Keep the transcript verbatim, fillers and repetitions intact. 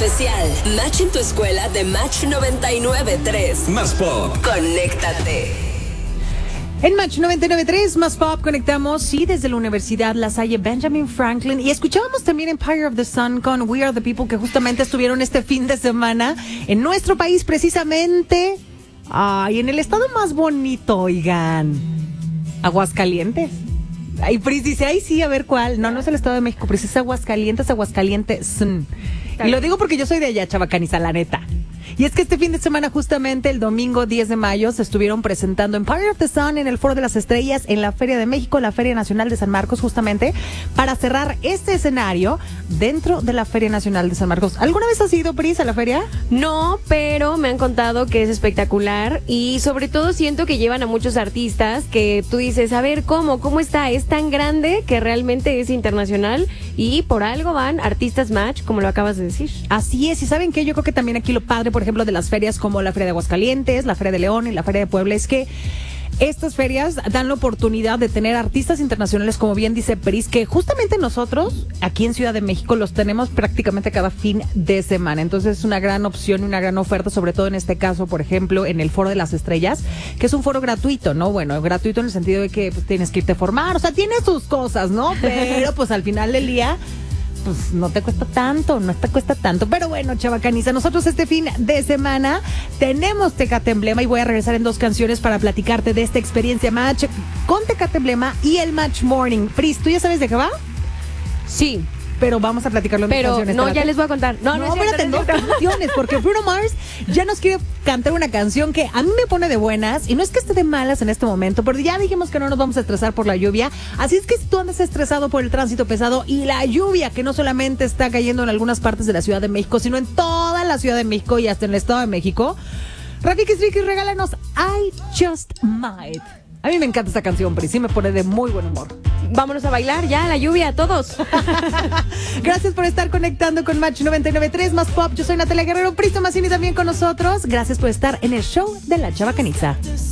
especial. Match en tu escuela de Match noventa y nueve punto tres. Más Pop. Conéctate. En Match noventa y nueve punto tres, Más Pop, conectamos, sí, desde la Universidad La Salle Benjamin Franklin. Y escuchábamos también Empire of the Sun con We Are the People, que justamente estuvieron este fin de semana en nuestro país, precisamente. Ay, en el estado más bonito, oigan. Aguascalientes. Ay, Pris dice, ay, sí, a ver cuál. No, no es el Estado de México, Pris, es Aguascalientes, Aguascalientes. Y lo digo porque yo soy de allá, Chavacaniza, la neta. Y es que este fin de semana, justamente el domingo diez de mayo, se estuvieron presentando Empire of the Sun en el Foro de las Estrellas, en la Feria de México, la Feria Nacional de San Marcos, justamente para cerrar este escenario dentro de la Feria Nacional de San Marcos. ¿Alguna vez has ido, Pris, a la feria? No, pero me han contado que es espectacular y sobre todo siento que llevan a muchos artistas que tú dices, a ver, ¿cómo? ¿Cómo está? Es tan grande que realmente es internacional y por algo van artistas Match, como lo acabas de decir. Así es, y ¿saben qué? Yo creo que también aquí lo padre, por ejemplo, de las ferias como la Feria de Aguascalientes, la Feria de León y la Feria de Puebla, es que estas ferias dan la oportunidad de tener artistas internacionales, como bien dice Pris, que justamente nosotros aquí en Ciudad de México los tenemos prácticamente cada fin de semana. Entonces es una gran opción y una gran oferta, sobre todo en este caso, por ejemplo, en el Foro de las Estrellas, que es un foro gratuito, ¿no? Bueno, gratuito en el sentido de que pues, tienes que irte a formar, o sea, tiene sus cosas, ¿no? Pero pues al final del día pues no te cuesta tanto, no te cuesta tanto. Pero bueno, Chavacaniza, nosotros este fin de semana tenemos Tecate Emblema y voy a regresar en dos canciones para platicarte de esta experiencia Match con Tecate Emblema y el Match Morning. Pris, ¿tú ya sabes de qué va? Sí. Pero vamos a platicarlo en Pero dos canciones. no, espérate. ya les voy a contar. No, no, no, no es espérate, cierto, dos no es cierto. canciones, porque Bruno Mars ya nos quiere cantar una canción que a mí me pone de buenas, y no es que esté de malas en este momento, pero ya dijimos que no nos vamos a estresar por la lluvia, así es que si tú andas estresado por el tránsito pesado y la lluvia, que no solamente está cayendo en algunas partes de la Ciudad de México, sino en toda la Ciudad de México y hasta en el Estado de México, Rafiki Ricky, regálanos I Just Might. A mí me encanta esta canción, pero sí me pone de muy buen humor. Vámonos a bailar ya, la lluvia, todos. Gracias por estar conectando con Match noventa y nueve punto tres, Más Pop. Yo soy Natalia Guerrero, Pristo Massini también con nosotros. Gracias por estar en el show de la Chavacaniza.